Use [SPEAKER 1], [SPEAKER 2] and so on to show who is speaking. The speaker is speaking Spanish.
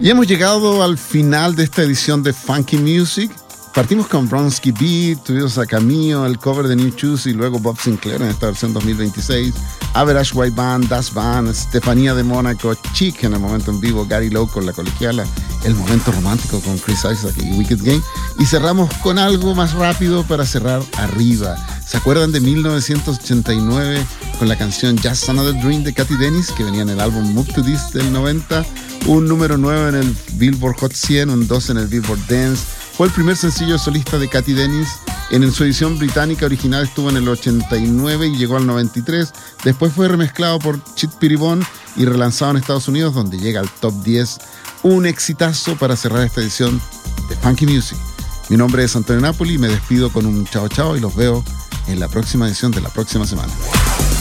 [SPEAKER 1] Y hemos llegado al final de esta edición de Funky Music. Partimos con Bronski Beat, tuvimos a Camillo, el cover de New Shoes y luego Bob Sinclair en esta versión 2026. Average White Band, Das Band, Estefanía de Mónaco, Chic en el momento en vivo, Gary Lowe con La Colegiala, El Momento Romántico con Chris Isaac y Wicked Game. Y cerramos con algo más rápido para cerrar arriba. ¿Se acuerdan de 1989 con la canción Just Another Dream de Cathy Dennis, que venía en el álbum Move to This del 90? Un número 9 en el Billboard Hot 100, un 2 en el Billboard Dance. Fue el primer sencillo solista de Cathy Dennis. En su edición británica original estuvo en el 89 y llegó al 93. Después fue remezclado por Chit Piribón y relanzado en Estados Unidos, donde llega al top 10. Un exitazo para cerrar esta edición de Funky Music. Mi nombre es Antonio Napoli y me despido con un chao chao y los veo en la próxima edición de la próxima semana.